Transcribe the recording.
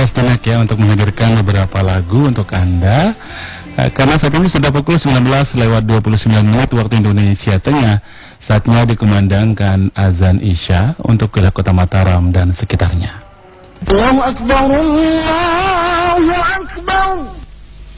sejenak ya untuk menghadirkan beberapa lagu untuk Anda. Karena saat ini sudah pukul 19:29 waktu Indonesia Tengah. Saatnya dikumandangkan azan Isya untuk wilayah Kota Mataram dan sekitarnya. Allahu Akbar, Allahu Akbar.